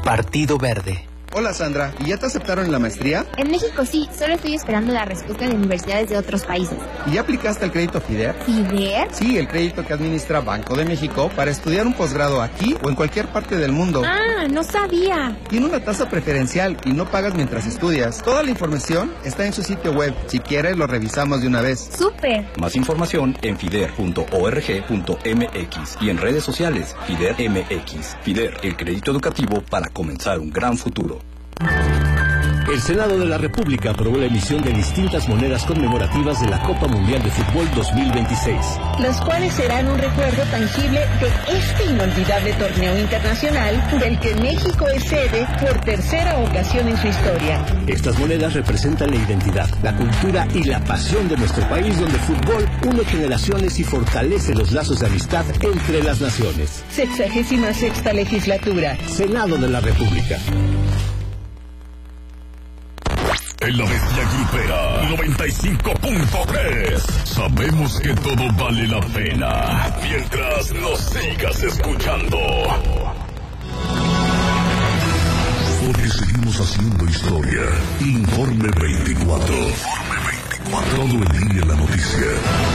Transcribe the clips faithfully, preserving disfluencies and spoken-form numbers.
Partido Verde. Hola Sandra, ¿y ya te aceptaron en la maestría? En México sí, solo estoy esperando la respuesta de universidades de otros países. ¿Y ya aplicaste el crédito FIDER? ¿FIDER? Sí, el crédito que administra Banco de México para estudiar un posgrado aquí o en cualquier parte del mundo. Ah, no sabía. Tiene una tasa preferencial y no pagas mientras estudias. Toda la información está en su sitio web. Si quieres, lo revisamos de una vez. ¡Súper! Más información en fider punto org punto mx y en redes sociales FIDER M X. FIDER, el crédito educativo para comenzar un gran futuro. El Senado de la República aprobó la emisión de distintas monedas conmemorativas de la Copa Mundial de Fútbol dos mil veintiséis. Las cuales serán un recuerdo tangible de este inolvidable torneo internacional del que México es sede por tercera ocasión en su historia. Estas monedas representan la identidad, la cultura y la pasión de nuestro país, donde el fútbol une generaciones y fortalece los lazos de amistad entre las naciones. Sexagésima sexta legislatura. Senado de la República. En la bestia grupera noventa y cinco punto tres. Sabemos que todo vale la pena mientras nos sigas escuchando. Porque seguimos haciendo historia. Informe veinticuatro. Informe veinticuatro. Todo el día en la noticia.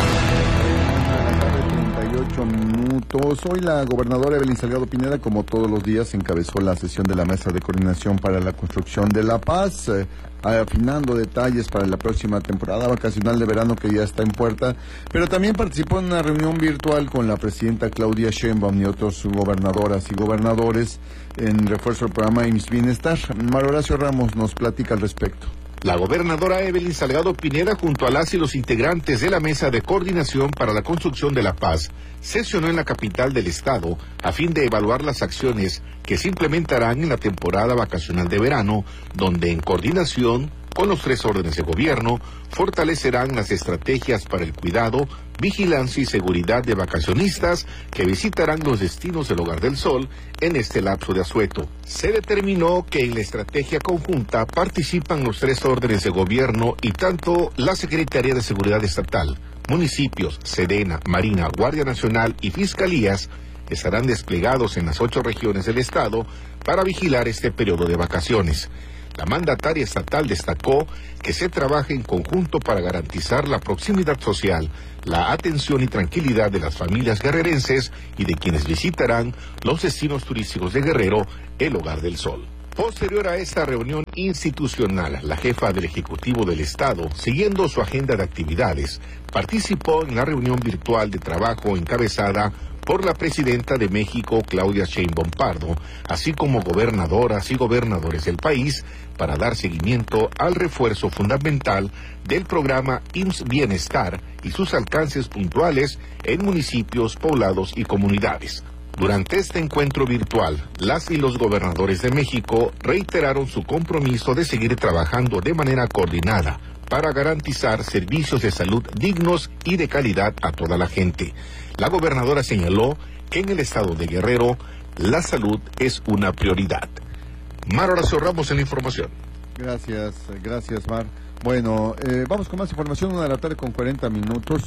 treinta y ocho minutos. Hoy la gobernadora Evelyn Salgado Pineda, como todos los días, encabezó la sesión de la Mesa de Coordinación para la Construcción de la Paz, eh, afinando detalles para la próxima temporada vacacional de verano que ya está en puerta, pero también participó en una reunión virtual con la presidenta Claudia Sheinbaum y otros gobernadoras y gobernadores en refuerzo del programa I M S S Bienestar. Mar Horacio Ramos nos platica al respecto. La gobernadora Evelyn Salgado Pineda, junto a las y los integrantes de la Mesa de Coordinación para la Construcción de la Paz, sesionó en la capital del estado a fin de evaluar las acciones que se implementarán en la temporada vacacional de verano, donde en coordinación con los tres órdenes de gobierno fortalecerán las estrategias para el cuidado, vigilancia y seguridad de vacacionistas que visitarán los destinos del Hogar del Sol en este lapso de asueto. Se determinó que en la estrategia conjunta participan los tres órdenes de gobierno y tanto la Secretaría de Seguridad Estatal, municipios, Sedena, Marina, Guardia Nacional y Fiscalías estarán desplegados en las ocho regiones del estado para vigilar este periodo de vacaciones. La mandataria estatal destacó que se trabaja en conjunto para garantizar la proximidad social, la atención y tranquilidad de las familias guerrerenses y de quienes visitarán los destinos turísticos de Guerrero, el Hogar del Sol. Posterior a esta reunión institucional, la jefa del Ejecutivo del Estado, siguiendo su agenda de actividades, participó en la reunión virtual de trabajo encabezada por la presidenta de México, Claudia Sheinbaum Pardo, así como gobernadoras y gobernadores del país, para dar seguimiento al refuerzo fundamental del programa I M S S Bienestar y sus alcances puntuales en municipios, poblados y comunidades. Durante este encuentro virtual, las y los gobernadores de México reiteraron su compromiso de seguir trabajando de manera coordinada para garantizar servicios de salud dignos y de calidad a toda la gente. La gobernadora señaló que en el estado de Guerrero la salud es una prioridad. Mar Horacio Ramos en la información. Gracias, gracias Mar. Bueno, eh, vamos con más información, una de la tarde con cuarenta minutos,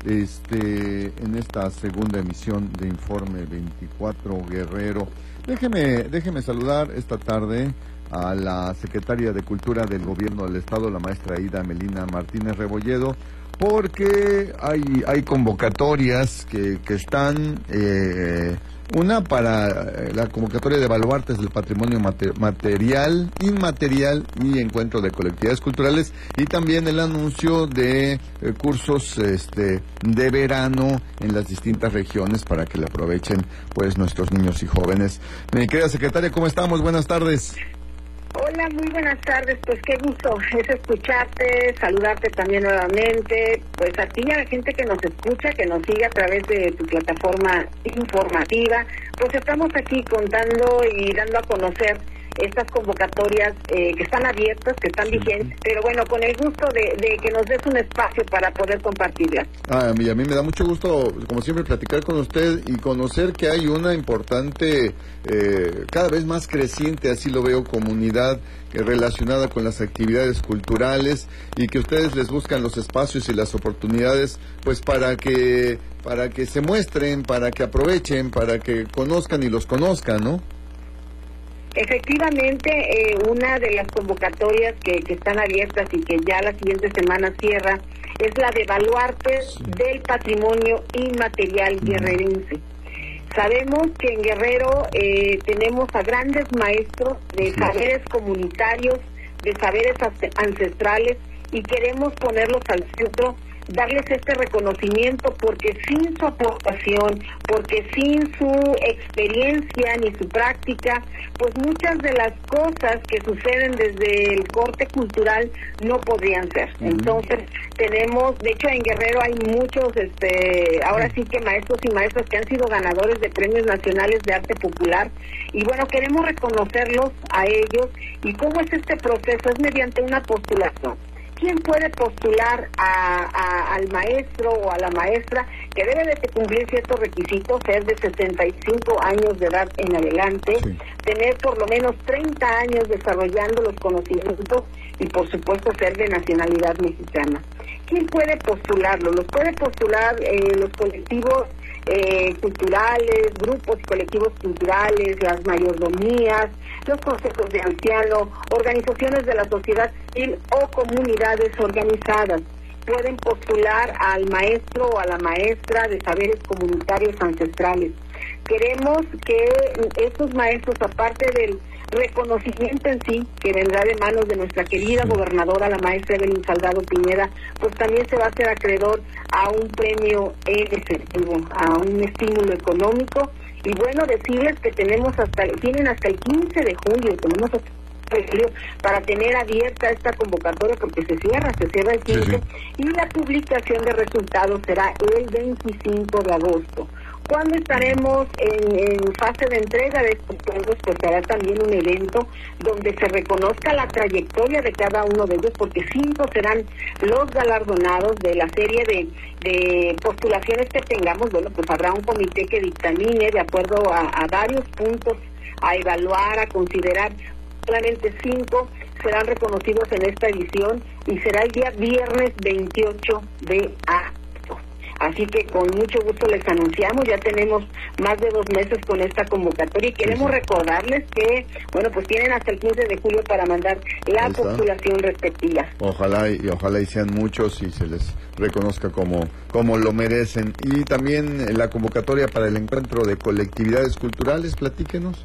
este, en esta segunda emisión de Informe veinticuatro Guerrero. Déjeme, déjeme saludar esta tarde a la secretaria de Cultura del Gobierno del Estado, la maestra Ida Melina Martínez Rebolledo, porque hay, hay convocatorias que, que están, eh, una para la convocatoria de Baluartes del Patrimonio mater, Material, Inmaterial y Encuentro de Colectividades Culturales, y también el anuncio de eh, cursos este, de verano en las distintas regiones para que le aprovechen pues nuestros niños y jóvenes. Mi querida secretaria, ¿cómo estamos? Buenas tardes. Hola, muy buenas tardes, pues qué gusto es escucharte, saludarte también nuevamente, pues a ti y a la gente que nos escucha, que nos sigue a través de tu plataforma informativa, pues estamos aquí contando y dando a conocer estas convocatorias eh, que están abiertas, que están vigentes, pero bueno, con el gusto de, de que nos des un espacio para poder compartirlas. Ah, a mí, a mí me da mucho gusto, como siempre, platicar con usted y conocer que hay una importante, eh, cada vez más creciente, así lo veo, comunidad que relacionada con las actividades culturales, y que ustedes les buscan los espacios y las oportunidades, pues para que, para que se muestren, para que aprovechen, para que conozcan y los conozcan, ¿no? Efectivamente, eh, una de las convocatorias que, que están abiertas y que ya la siguiente semana cierra es la de baluartes del patrimonio inmaterial guerrerense. Sabemos que en Guerrero eh, tenemos a grandes maestros de saberes comunitarios, de saberes ancestrales, y queremos ponerlos al centro, darles este reconocimiento, porque sin su aportación, porque sin su experiencia ni su práctica, pues muchas de las cosas que suceden desde el corte cultural no podrían ser. Uh-huh. Entonces tenemos, de hecho en Guerrero hay muchos, este, ahora sí que maestros y maestras que han sido ganadores de premios nacionales de arte popular, y bueno, queremos reconocerlos a ellos. ¿Y cómo es este proceso? Es mediante una postulación. ¿Quién puede postular a, a, al maestro o a la maestra que debe de cumplir ciertos requisitos, ser de sesenta y cinco años de edad en adelante, sí, tener por lo menos treinta años desarrollando los conocimientos y por supuesto ser de nacionalidad mexicana? ¿Quién puede postularlo? Los puede postular eh, los colectivos eh, culturales, grupos y colectivos culturales, las mayordomías, los consejos de ancianos, organizaciones de la sociedad civil o comunidades organizadas. Pueden postular al maestro o a la maestra de saberes comunitarios ancestrales. Queremos que estos maestros, aparte del reconocimiento en sí, que vendrá de manos de nuestra querida gobernadora, la maestra Evelyn Salgado Pineda, pues también se va a hacer acreedor a un premio en efectivo, a un estímulo económico. Y bueno, decirles que tenemos hasta, tienen hasta el quince de julio, tenemos hasta para tener abierta esta convocatoria, porque se cierra, se cierra el quince, sí, sí. Y la publicación de resultados será el veinticinco de agosto. Cuando estaremos en, en fase de entrega de estos premios, pues será también un evento donde se reconozca la trayectoria de cada uno de ellos, porque cinco serán los galardonados de la serie de, de postulaciones que tengamos. Bueno, pues habrá un comité que dictamine de acuerdo a, a varios puntos a evaluar, a considerar. Solamente cinco serán reconocidos en esta edición y será el día viernes veintiocho de agosto. Así que con mucho gusto les anunciamos, ya tenemos más de dos meses con esta convocatoria y queremos sí, sí. recordarles que, bueno, pues tienen hasta el quince de julio para mandar la postulación respectiva. Ojalá y ojalá y sean muchos y se les reconozca como, como lo merecen. Y también la convocatoria para el encuentro de colectividades culturales, platíquenos.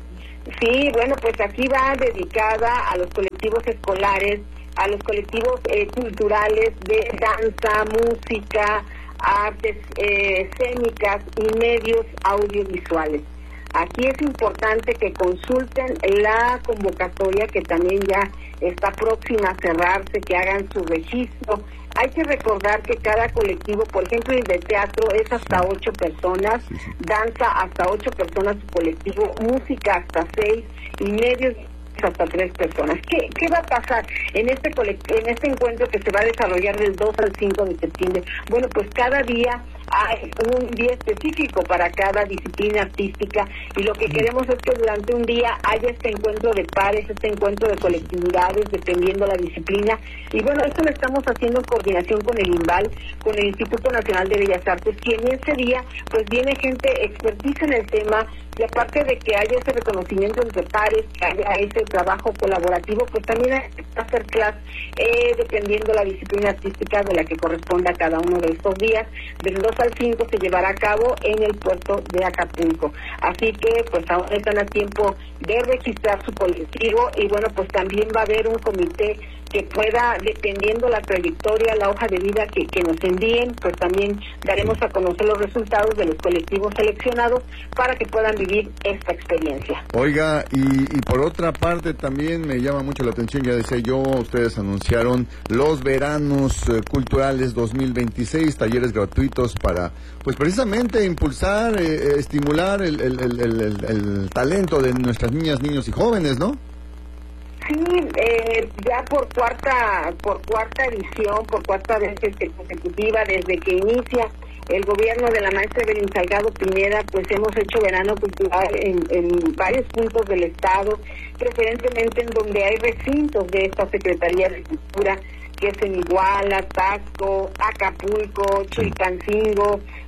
Sí, bueno, pues aquí va dedicada a los colectivos escolares, a los colectivos eh, culturales de danza, música, artes eh, escénicas y medios audiovisuales. Aquí es importante que consulten la convocatoria, que también ya está próxima a cerrarse, que hagan su registro. Hay que recordar que cada colectivo, por ejemplo, el de teatro es hasta ocho personas, sí, sí. danza hasta ocho personas su colectivo, música hasta seis y medios hasta tres personas. ¿Qué, qué va a pasar en este en este encuentro que se va a desarrollar del dos al cinco de septiembre? Bueno, pues cada día hay un día específico para cada disciplina artística y lo que queremos es que durante un día haya este encuentro de pares, este encuentro de colectividades, dependiendo la disciplina. Y bueno, esto lo estamos haciendo en coordinación con el INVAL, con el Instituto Nacional de Bellas Artes, y en ese día pues viene gente expertise en el tema, y aparte de que haya ese reconocimiento entre pares, que haya ese trabajo colaborativo, pues también hay masterclass eh, dependiendo la disciplina artística de la que corresponda a cada uno de estos días. Del dos al cinco se llevará a cabo en el puerto de Acapulco. Así que pues aún están a tiempo de registrar su colectivo y bueno, pues también va a haber un comité que pueda, dependiendo la trayectoria, la hoja de vida que, que nos envíen, pues también daremos a conocer los resultados de los colectivos seleccionados para que puedan vivir esta experiencia. Oiga, y, y por otra parte también me llama mucho la atención, ya decía yo, ustedes anunciaron los veranos eh, culturales dos mil veintiséis, talleres gratuitos para, pues precisamente impulsar, eh, estimular el, el, el, el, el, el talento de nuestras niñas, niños y jóvenes, ¿no? Sí, eh, ya por cuarta por cuarta edición, por cuarta vez consecutiva, desde que inicia el gobierno de la maestra Evelyn Salgado Pineda, pues hemos hecho verano cultural en, en varios puntos del estado, preferentemente en donde hay recintos de esta Secretaría de Cultura, que es en Iguala, Taxco, Acapulco, Chilpancingo,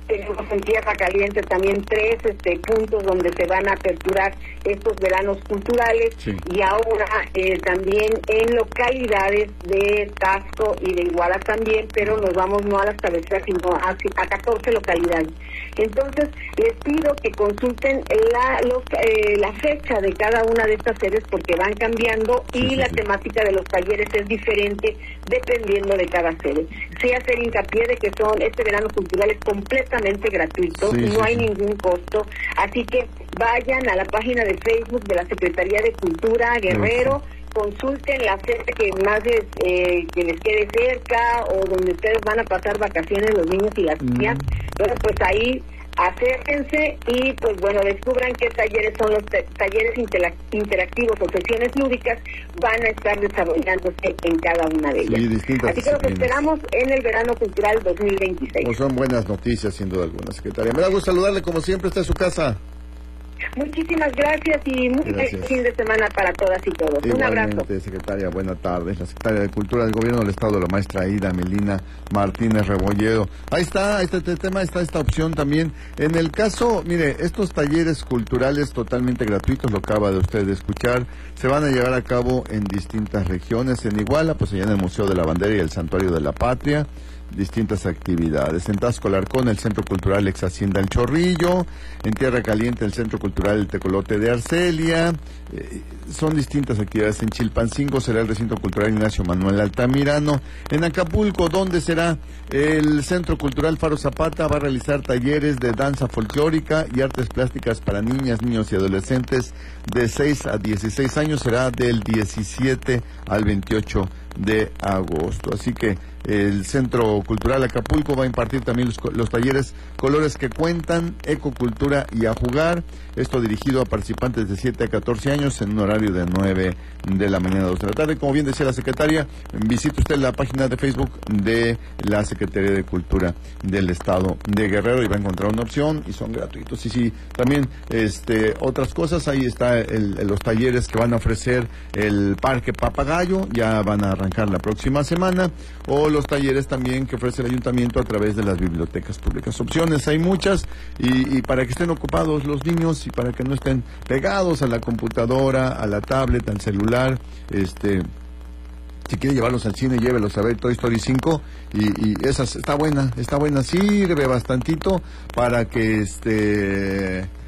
Tenemos en Tierra Caliente también tres este, puntos donde se van a aperturar estos veranos culturales, sí. Y ahora eh, también en localidades de Taxco y de Iguala también, pero nos vamos no a las cabeceras sino a, a catorce localidades. Entonces les pido que consulten la, los, eh, la fecha de cada una de estas sedes porque van cambiando y sí, sí, la sí. temática de los talleres es diferente dependiendo de cada sede. Sí hacer hincapié de que son este verano cultural es completamente gratuito, sí, no sí, hay sí. ningún costo, así que vayan a la página de Facebook de la Secretaría de Cultura Guerrero, sí. consulten la sede que más les, eh, que les quede cerca o donde ustedes van a pasar vacaciones los niños y las niñas, mm. bueno, pues ahí acérquense y pues bueno, descubran qué talleres son los t- talleres interactivos o sesiones lúdicas van a estar desarrollándose en cada una de ellas. Sí, así que los esperamos en el Verano Cultural dos mil veintiséis. Pues son buenas noticias sin duda alguna, secretaria. Me da gusto saludarle como siempre, está en su casa. Muchísimas gracias y muy buen fin de semana para todas y todos. Igualmente, un abrazo. Secretaria, buenas tardes. La secretaria de Cultura del Gobierno del Estado, la maestra Aida Melina Martínez Rebolledo. Ahí está, este, este tema, está esta opción también. En el caso, mire, estos talleres culturales totalmente gratuitos, lo acaba de usted de escuchar, se van a llevar a cabo en distintas regiones. En Iguala, pues allá en el Museo de la Bandera y el Santuario de la Patria. Distintas actividades. En Taxco Larcón, el Centro Cultural Ex Hacienda El Chorrillo. En Tierra Caliente, el Centro Cultural El Tecolote de Arcelia. Eh, son distintas actividades. En Chilpancingo será el Recinto Cultural Ignacio Manuel Altamirano. En Acapulco, ¿dónde será? El Centro Cultural Faro Zapata va a realizar talleres de danza folclórica y artes plásticas para niñas, niños y adolescentes de seis a dieciséis años. Será del diecisiete al veintiocho de agosto. Así que el Centro Cultural Acapulco va a impartir también los, los talleres Colores que Cuentan, Ecocultura y A Jugar. Esto dirigido a participantes de siete a catorce años en un horario de nueve de la mañana a dos de la tarde. Como bien decía la secretaria, visite usted la página de Facebook de la Secretaría de Cultura del Estado de Guerrero y va a encontrar una opción y son gratuitos. Y sí, también este, otras cosas, ahí está el, el, los talleres que van a ofrecer el Parque Papagayo, ya van a arrancar la próxima semana, o los talleres también que ofrece el ayuntamiento a través de las bibliotecas públicas. Opciones hay muchas y, y para que estén ocupados los niños y para que no estén pegados a la computadora, a la tablet, al celular, este... si quiere llevarlos al cine, llévelos a ver Toy Story cinco y, y esa está buena, está buena, sirve bastantito para que este eh,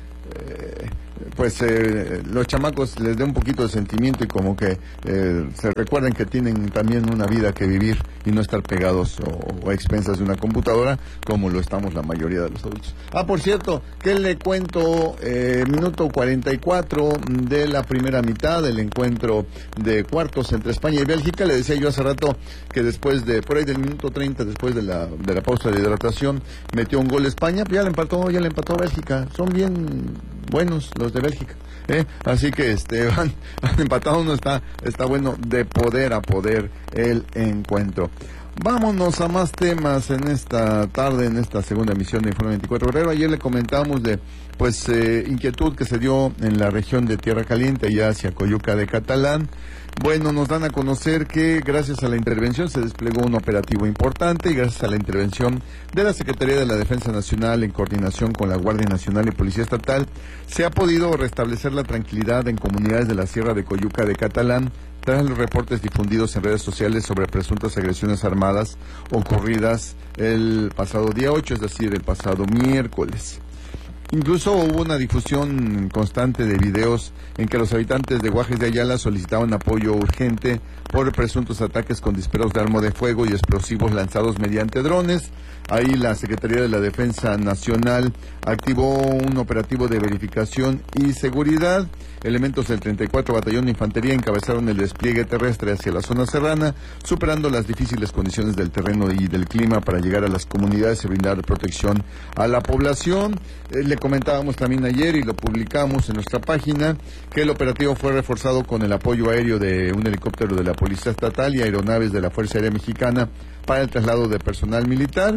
pues eh, los chamacos les dé un poquito de sentimiento y como que eh, se recuerden que tienen también una vida que vivir y no estar pegados o, o a expensas de una computadora como lo estamos la mayoría de los adultos. Ah, por cierto, ¿qué le cuento? Eh, minuto cuarenta y cuatro de la primera mitad del encuentro de cuartos entre España y Bélgica. Le decía yo hace rato que después de, por ahí del minuto treinta, después de la, de la pausa de hidratación, metió un gol España, pero ya le empató, ya le empató Bélgica. Son bien buenos los de Bélgica, ¿eh? Así que este van, han empatado, uno está, está bueno de poder a poder el encuentro. Vámonos a más temas en esta tarde, en esta segunda emisión de Informe veinticuatro Guerrero. Ayer le comentábamos de pues eh, inquietud que se dio en la región de Tierra Caliente, allá hacia Coyuca de Catalán. Bueno, nos dan a conocer que gracias a la intervención se desplegó un operativo importante y gracias a la intervención de la Secretaría de la Defensa Nacional en coordinación con la Guardia Nacional y Policía Estatal, se ha podido restablecer la tranquilidad en comunidades de la Sierra de Coyuca de Catalán tras los reportes difundidos en redes sociales sobre presuntas agresiones armadas ocurridas el pasado día ocho, es decir, el pasado miércoles. Incluso hubo una difusión constante de videos en que los habitantes de Guajes de Ayala solicitaban apoyo urgente por presuntos ataques con disparos de arma de fuego y explosivos lanzados mediante drones. Ahí la Secretaría de la Defensa Nacional activó un operativo de verificación y seguridad. Elementos del treinta y cuatro Batallón de Infantería encabezaron el despliegue terrestre hacia la zona serrana, superando las difíciles condiciones del terreno y del clima para llegar a las comunidades y brindar protección a la población. Eh, le comentábamos también ayer y lo publicamos en nuestra página que el operativo fue reforzado con el apoyo aéreo de un helicóptero de la Policía Estatal y aeronaves de la Fuerza Aérea Mexicana para el traslado de personal militar.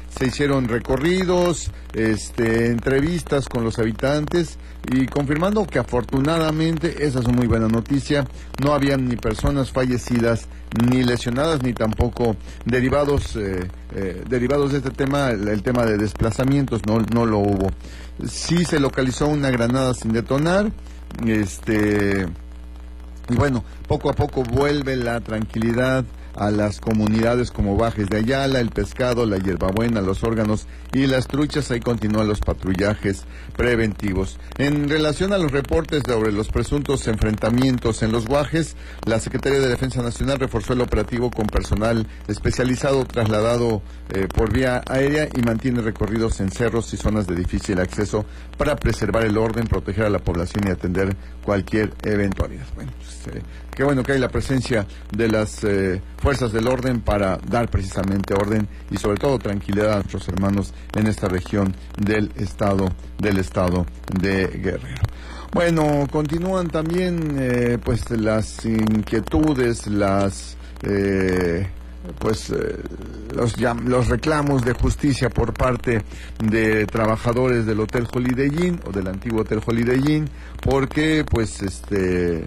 se hicieron recorridos, este, entrevistas con los habitantes y confirmando que afortunadamente, esa es una muy buena noticia, no habían ni personas fallecidas, ni lesionadas, ni tampoco derivados eh, eh, derivados de este tema, el, el tema de desplazamientos, no, no lo hubo. Sí se localizó una granada sin detonar, este, y bueno, poco a poco vuelve la tranquilidad a las comunidades como Bajes de Ayala, El Pescado, La Hierbabuena, Los Órganos y Las Truchas. Ahí continúan los patrullajes preventivos. En relación a los reportes sobre los presuntos enfrentamientos en los Guajes, la Secretaría de Defensa Nacional reforzó el operativo con personal especializado trasladado eh, por vía aérea y mantiene recorridos en cerros y zonas de difícil acceso para preservar el orden, proteger a la población y atender cualquier eventualidad. Bueno, pues, eh, qué bueno que hay la presencia de las eh, fuerzas del orden para dar precisamente orden y sobre todo tranquilidad a nuestros hermanos en esta región del estado del estado de Guerrero. Bueno, continúan también eh, pues las inquietudes, las eh, pues eh, los, los reclamos de justicia por parte de trabajadores del Hotel Holiday Inn o del antiguo Hotel Holiday Inn, porque pues este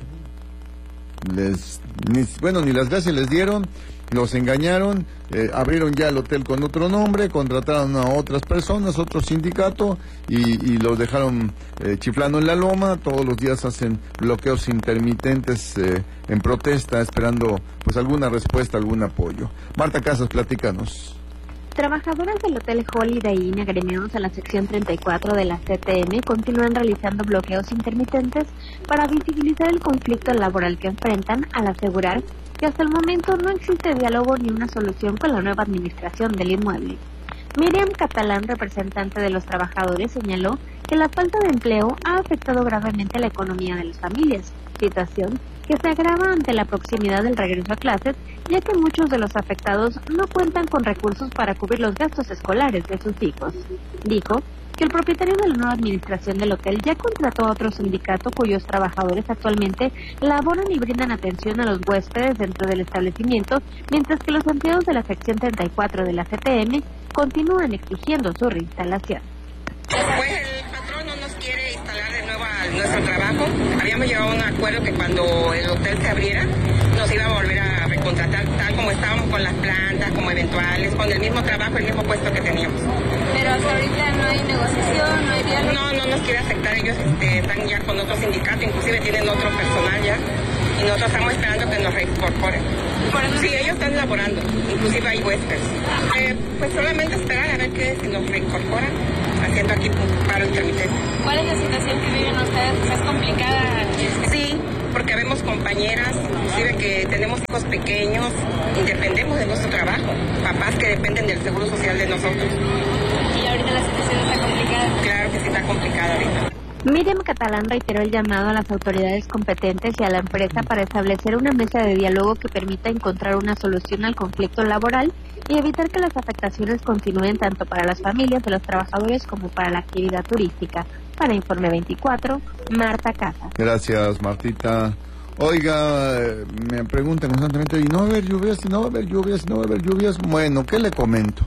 les ni, bueno ni las gracias les dieron, los engañaron, eh, abrieron ya el hotel con otro nombre, contrataron a otras personas, otro sindicato y, y los dejaron eh, chiflando en la loma. Todos los días hacen bloqueos intermitentes eh, en protesta, esperando pues alguna respuesta, algún apoyo. Marta Casas, platícanos. Trabajadores del Hotel Holiday Inn agremiados a la sección treinta y cuatro de la C T M continúan realizando bloqueos intermitentes para visibilizar el conflicto laboral que enfrentan, al asegurar que hasta el momento no existe diálogo ni una solución con la nueva administración del inmueble. Miriam Catalán, representante de los trabajadores, señaló que la falta de empleo ha afectado gravemente la economía de las familias, situación que se agrava ante la proximidad del regreso a clases, ya que muchos de los afectados no cuentan con recursos para cubrir los gastos escolares de sus hijos. Dijo que el propietario de la nueva administración del hotel ya contrató a otro sindicato cuyos trabajadores actualmente laboran y brindan atención a los huéspedes dentro del establecimiento, mientras que los empleados de la sección treinta y cuatro de la C T M continúan exigiendo su reinstalación. Pues el patrón no nos quiere instalar de nuevo a nuestro trabajo. Habíamos llegado a un acuerdo que cuando el hotel se abriera nos iba a volver a recontratar tal como estábamos con las plantas, como eventuales, con el mismo trabajo, el mismo puesto que teníamos. Pero hasta ahorita no hay negociación, no hay diálogo. No, no nos quiere aceptar. Ellos este, están ya con otro sindicato, inclusive tienen otro personal ya. Y nosotros estamos esperando que nos reincorporen. Sí, ellos están laborando, inclusive hay huéspedes. Eh, pues solamente esperar a ver que si nos reincorporan, haciendo aquí un paro intermitente. ¿Cuál es la situación que viven ustedes? ¿Es complicada? Sí, porque vemos compañeras, inclusive que tenemos hijos pequeños y dependemos de nuestro trabajo. Papás que dependen del seguro social de nosotros. ¿Y ahorita la situación está complicada? Claro que sí está complicada ahorita. Miriam Catalán reiteró el llamado a las autoridades competentes y a la empresa para establecer una mesa de diálogo que permita encontrar una solución al conflicto laboral y evitar que las afectaciones continúen tanto para las familias de los trabajadores como para la actividad turística. Para Informe veinticuatro, Marta Casas. Gracias, Martita. Oiga, me preguntan constantemente, ¿y no va a haber lluvias? ¿Y no va a haber lluvias? ¿Y no va a haber lluvias? Bueno, ¿qué le comento?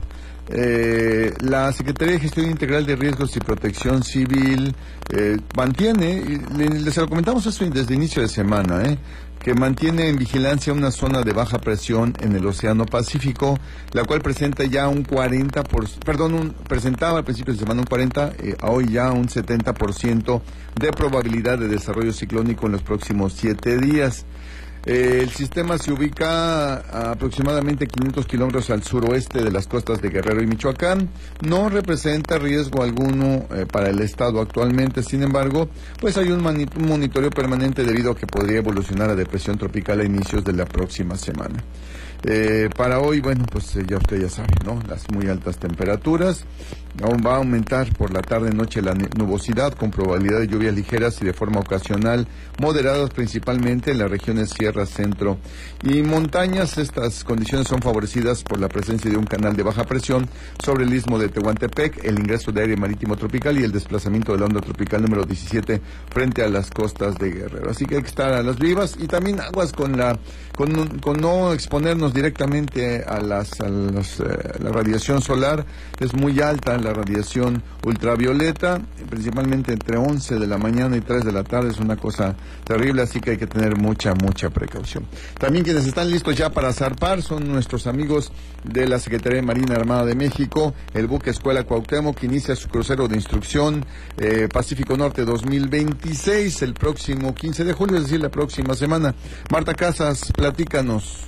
Eh, la Secretaría de Gestión Integral de Riesgos y Protección Civil eh, mantiene, les lo comentamos eso desde inicio de semana, eh, que mantiene en vigilancia una zona de baja presión en el Océano Pacífico, la cual presenta ya un cuarenta por ciento, perdón, un, presentaba al principio de semana un cuarenta, eh, a hoy ya un setenta por ciento de probabilidad de desarrollo ciclónico en los próximos siete días. Eh, el sistema se ubica a aproximadamente quinientos kilómetros al suroeste de las costas de Guerrero y Michoacán. No representa riesgo alguno eh, para el estado actualmente. Sin embargo, pues hay un, un monitoreo permanente debido a que podría evolucionar a depresión tropical a inicios de la próxima semana. Eh, para hoy, bueno, pues eh, ya usted ya sabe, ¿no? Las muy altas temperaturas Aún va a aumentar por la tarde-noche la nubosidad con probabilidad de lluvias ligeras y de forma ocasional moderadas, principalmente en las regiones sierra, centro y montañas. Estas condiciones son favorecidas por la presencia de un canal de baja presión sobre el istmo de Tehuantepec, el ingreso de aire marítimo tropical y el desplazamiento de la onda tropical número diecisiete frente a las costas de Guerrero. Así que hay que estar a las vivas y también aguas con la con, con no exponernos directamente a las a los, eh, la radiación solar. Es muy alta la radiación ultravioleta, principalmente entre once de la mañana y tres de la tarde. Es una cosa terrible, así que hay que tener mucha, mucha precaución. También quienes están listos ya para zarpar son nuestros amigos de la Secretaría de Marina Armada de México, el buque Escuela Cuauhtémoc, que inicia su crucero de instrucción eh, Pacífico Norte dos mil veintiséis el próximo quince de julio, es decir, la próxima semana. Marta Casas, platícanos.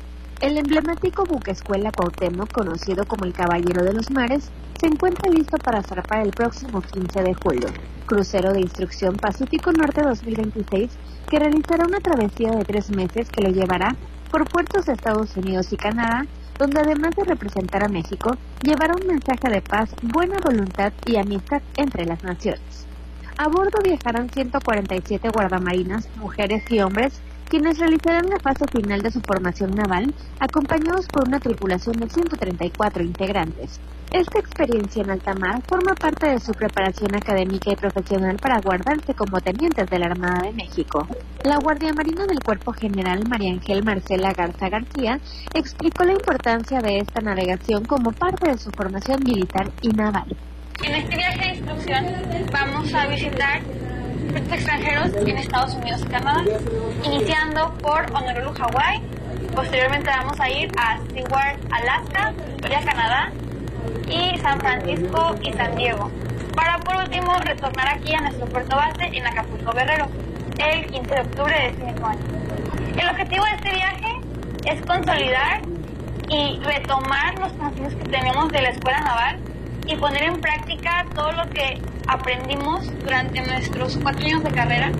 El emblemático buque Escuela Cuauhtémoc, conocido como el Caballero de los Mares, se encuentra listo para zarpar el próximo quince de julio. Crucero de instrucción Pacífico Norte dos mil veintiséis, que realizará una travesía de tres meses que lo llevará por puertos de Estados Unidos y Canadá, donde además de representar a México, llevará un mensaje de paz, buena voluntad y amistad entre las naciones. A bordo viajarán ciento cuarenta y siete guardamarinas, mujeres y hombres, quienes realizarán la fase final de su formación naval, acompañados por una tripulación de ciento treinta y cuatro integrantes. Esta experiencia en alta mar forma parte de su preparación académica y profesional para guardarse como tenientes de la Armada de México. La Guardia Marina del Cuerpo General María Ángel Marcela Garza García explicó la importancia de esta navegación como parte de su formación militar y naval. En este viaje de instrucción vamos a visitar puertos extranjeros en Estados Unidos y Canadá, iniciando por Honolulu, Hawái. Posteriormente vamos a ir a Seward, Alaska, Victoria, Canadá, y San Francisco y San Diego, para por último retornar aquí a nuestro puerto base en Acapulco, Guerrero, el quince de octubre de este mismo año. El objetivo de este viaje es consolidar y retomar los conocimientos que tenemos de la Escuela Naval y poner en práctica todo lo que aprendimos durante nuestros cuatro años de carrera,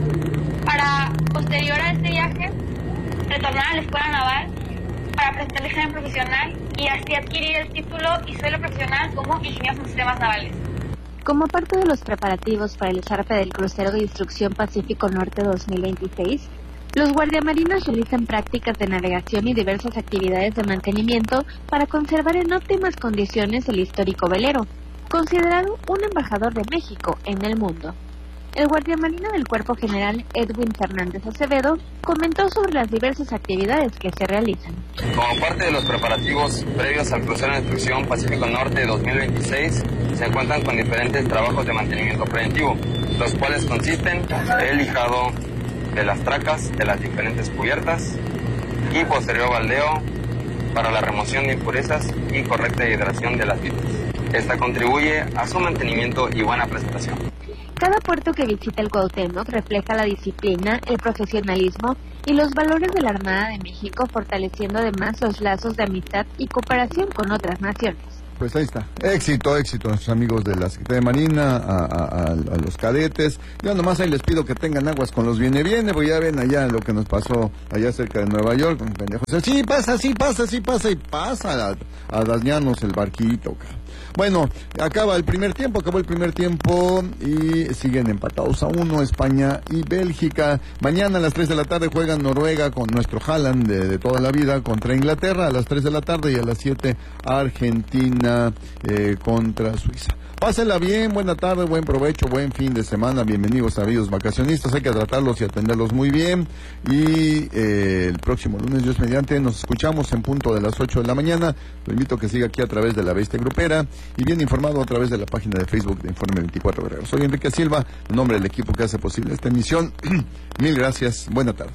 para posterior a este viaje retornar a la Escuela Naval para presentar el examen profesional y así adquirir el título y suelo profesional como ingeniero en sistemas navales. Como parte de los preparativos para el zarpe del crucero de instrucción Pacífico Norte dos mil veintiséis, los guardiamarinos realizan prácticas de navegación y diversas actividades de mantenimiento para conservar en óptimas condiciones el histórico velero, considerado un embajador de México en el mundo. El guardiamarina del Cuerpo General Edwin Fernández Acevedo comentó sobre las diversas actividades que se realizan. Como parte de los preparativos previos al crucero de instrucción Pacífico Norte dos mil veintiséis, se encuentran con diferentes trabajos de mantenimiento preventivo, los cuales consisten en el lijado de las tracas de las diferentes cubiertas y posterior baldeo para la remoción de impurezas y correcta hidratación de las vidas. Esta contribuye a su mantenimiento y buena presentación. Cada puerto que visita el Cuauhtémoc refleja la disciplina, el profesionalismo y los valores de la Armada de México, fortaleciendo además los lazos de amistad y cooperación con otras naciones. Pues ahí está. Éxito, éxito a nuestros amigos de la Secretaría de Marina, a, a, a, a los cadetes. Yo nomás ahí les pido que tengan aguas con los viene viene, porque ya ven allá lo que nos pasó allá cerca de Nueva York con pendejos. Sí pasa, sí pasa, sí pasa y pasa a, a dañarnos el barquito, cara. Bueno, acaba el primer tiempo, acabó el primer tiempo y siguen empatados a uno España y Bélgica. Mañana a las tres de la tarde juegan Noruega con nuestro Haaland de, de toda la vida contra Inglaterra a las tres de la tarde y a las siete Argentina eh, contra Suiza. Pásenla bien, buena tarde, buen provecho, buen fin de semana, bienvenidos amigos vacacionistas, hay que tratarlos y atenderlos muy bien y eh, el próximo lunes, Dios mediante, nos escuchamos en punto de las ocho de la mañana. Lo invito a que siga aquí a través de La Bestia Grupera y bien informado a través de la página de Facebook de Informe veinticuatro Guerrero. Soy Enrique Silva, en nombre del equipo que hace posible esta emisión. Mil gracias, buena tarde.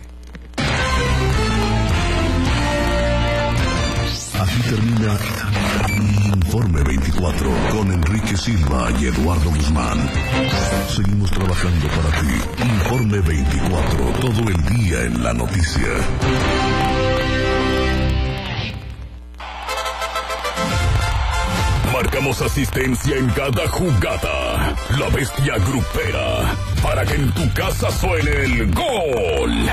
Aquí termina Informe veinticuatro con Enrique Silva y Eduardo Guzmán. Seguimos trabajando para ti. Informe veinticuatro, todo el día en la noticia. Marcamos asistencia en cada jugada. La Bestia Grupera, para que en tu casa suene el gol.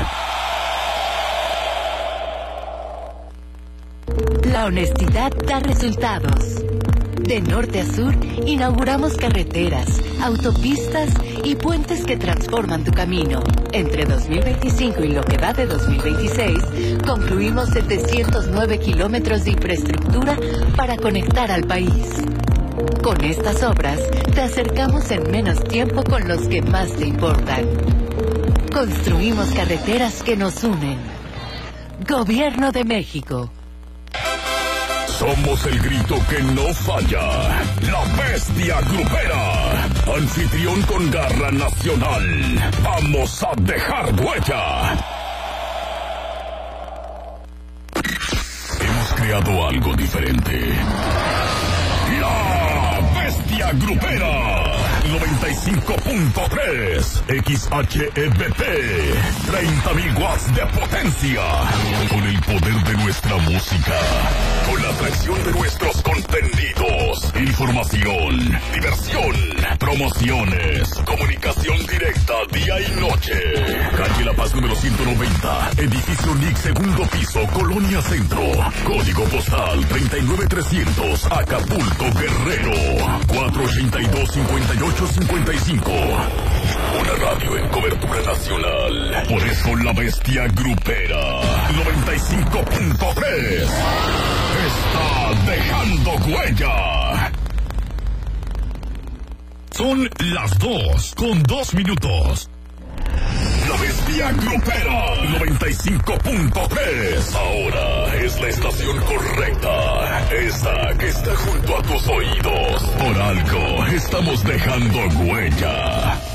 La honestidad da resultados. De norte a sur, inauguramos carreteras, autopistas y puentes que transforman tu camino. Entre dos mil veinticinco y lo que va de dos mil veintiséis, concluimos setecientos nueve kilómetros de infraestructura para conectar al país. Con estas obras, te acercamos en menos tiempo con los que más te importan. Construimos carreteras que nos unen. Gobierno de México. Somos el grito que no falla. La bestia grupera. Anfitrión con garra nacional. Vamos a dejar huella. Hemos creado algo diferente. La bestia grupera. noventa y cinco punto tres X H E B P, treinta mil watts de potencia, con el poder de nuestra música, con la atracción de nuestros contenidos, información, diversión, promociones, comunicación directa día y noche. Calle La Paz número ciento noventa, edificio N I C, segundo piso, Colonia Centro, código postal treinta y nueve trescientos, Acapulco, Guerrero, cuatro ochenta y dos, cincuenta y ocho cincuenta y cinco. Una radio en cobertura nacional. Por eso la bestia grupera noventa y cinco punto tres está dejando huella. Son las dos con dos minutos. La bestia grupera noventa y cinco punto tres. Ahora es la estación correcta. Esa que está junto a tus oídos. Por algo estamos dejando huella.